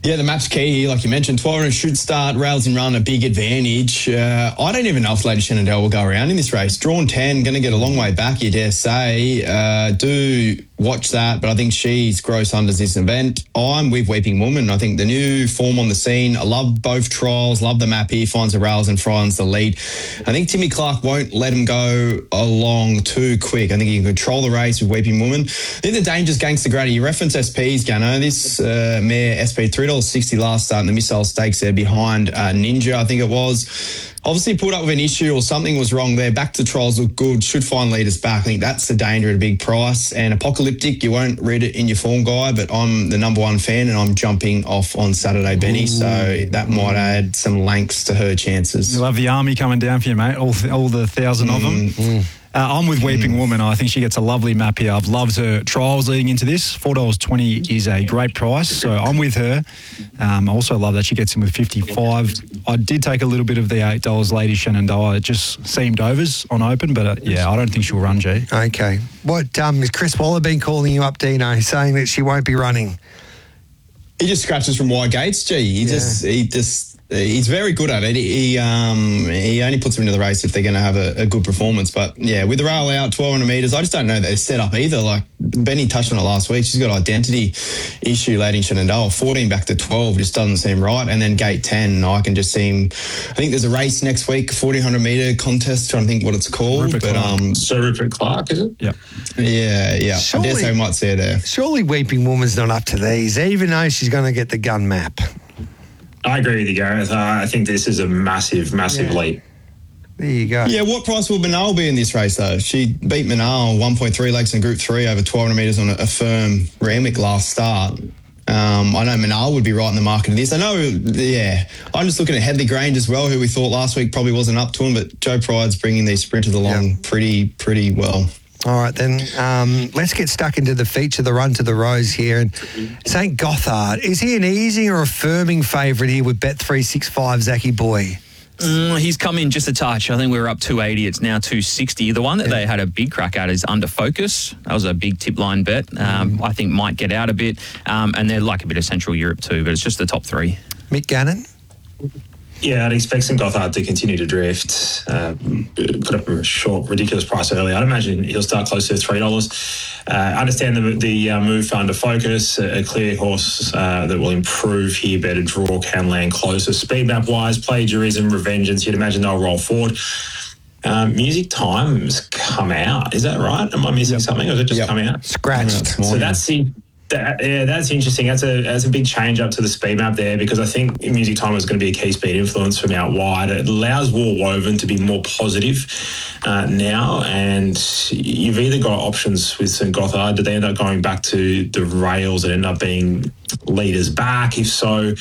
Yeah, the map's key here, like you mentioned. 1200 should start, rails and run, a big advantage. I don't even know if Lady Shenandoah will go around in this race. Drawn 10, going to get a long way back, you dare say. Do watch that, but I think she's gross unders this event. I'm with Weeping Woman. I think the new form on the scene. I love both trials, love the map here, finds the rails and finds the lead. I think Timmy Clark won't let him go along too quick. I think he can control the race with Weeping Woman. I think the danger's Gangster Grady. You reference SPs, Gano. This mare, SP $3.60 last start in the Missile Stakes there behind Ninja, I think it was. Obviously pulled up with an issue or something was wrong there. Back to trials look good. Should find leaders back. I think that's the danger at a big price. And Apocalyptic, you won't read it in your form guide, but I'm the number one fan and I'm jumping off on Saturday, Benny. So that might add some lengths to her chances. You'll have the army coming down for you, mate. All the 1,000 of them. I'm with Weeping Woman. I think she gets a lovely map here. I've loved her trials leading into this. $4.20 is a great price, so I'm with her. I also love that she gets in with 55. I did take a little bit of the $8 Lady Shenandoah. It just seemed overs on open, but I don't think she'll run, G. Okay. What has Chris Waller been calling you up, Dino, saying that she won't be running? He just scratches from wide gates, G. He's very good at it. He only puts them into the race if they're going to have a good performance. But, yeah, with the rail out, 1,200 metres, I just don't know that they're set up either. Like, Benny touched on it last week. She's got an identity issue, Lady Shenandoah. 14 back to 12 just doesn't seem right. And then gate 10, I can just seem... I think there's a race next week, 1,400-metre contest, trying to think what it's called. Rupert Clark, is it? Yeah. Yeah. Surely, I dare say we might see her there. Surely Weeping Woman's not up to these, even though she's going to get the gun map. I agree with you, Gareth. I think this is a massive leap. There you go. Yeah, what price will Manal be in this race, though? She beat Manal 1.3 legs in Group 3 over 1,200 metres on a firm Randwick last start. I know Manal would be right in the market of this. I know, I'm just looking at Headley Grange as well, who we thought last week probably wasn't up to him, but Joe Pride's bringing these sprinters along pretty well. All right, then let's get stuck into the feature, the run to the Rose here. And St. Gothard, is he an easing or a firming favourite here with Bet365, Zachy Boy? He's come in just a touch. I think we were up 280. It's now 260. The one that they had a big crack at is Under Focus. That was a big tip line bet. I think might get out a bit. And they're like a bit of Central Europe too, but it's just the top three. Mick Gannon? Yeah, I'd expect St. Gothard to continue to drift. Put up a short, ridiculous price early. I'd imagine he'll start close to $3. Understand the move for Under Focus, a clear horse that will improve here. Better draw, can land closer. Speed map wise, Plagiarism, Revengeance, you'd imagine they'll roll forward. Music Time's come out. Is that right? Am I missing something, or has it just come out? Scratched. So that's that's interesting. That's a big change up to the speed map there, because I think Music Time is going to be a key speed influence from out wide. It allows War Woven to be more positive now, and you've either got options with St. Gothard. Do they end up going back to the rails and end up being leaders back? If so,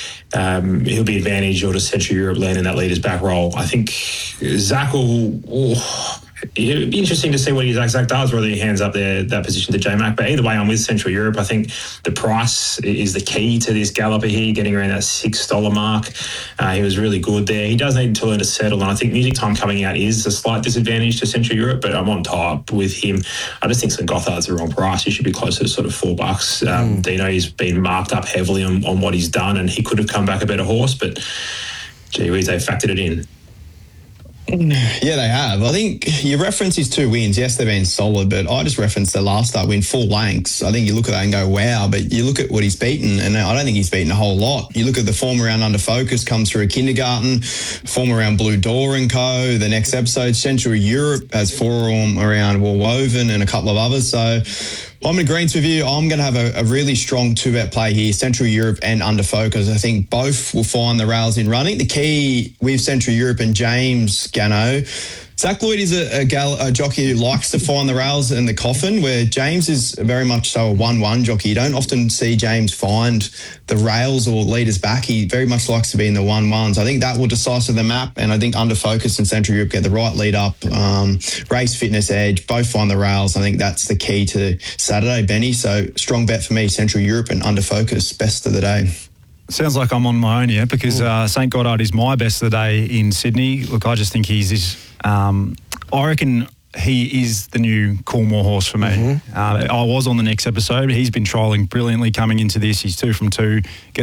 he'll be advantaged, or does Central Europe land in that leaders back role? I think Zach will... It'd be interesting to see what Zach does, whether he hands up that position to J-Mac. But either way, I'm with Central Europe. I think the price is the key to this galloper here, getting around that $6 mark. He was really good there. He does need to learn to settle, and I think Music Time coming out is a slight disadvantage to Central Europe, but I'm on top with him. I just think St. Gothard's the wrong price. He should be closer to sort of $4. Dino, he's been marked up heavily on what he's done, and he could have come back a better horse, but gee whiz, they factored it in. Yeah, they have. I think you reference his 2 wins. Yes, they've been solid, but I just referenced the last start win, 4 lengths. I think you look at that and go, wow, but you look at what he's beaten, and I don't think he's beaten a whole lot. You look at the form around Under Focus, comes through a kindergarten, form around Blue Door and Co. The next episode, Central Europe has form around War Woven and a couple of others. So I'm in agreement with you. I'm going to have a really strong 2-bet play here, Central Europe and Under Focus. I think both will find the rails in running. The key with Central Europe and James Gano, Zach Lloyd is a jockey who likes to find the rails in the coffin, where James is very much so a 1-1 jockey. You don't often see James find the rails or leaders back. He very much likes to be in the 1-1s. I think that will decisive the map, and I think Under Focus and Central Europe get the right lead up. Race fitness edge, both find the rails. I think that's the key to Saturday, Benny. So strong bet for me, Central Europe and Under Focus, best of the day. Sounds like I'm on my own here, because St. Gothard is my best of the day in Sydney. Look, I just think I reckon he is the new Coolmore horse for me. I was on the next episode. He's been trialling brilliantly coming into this. He's 2 from 2. Gets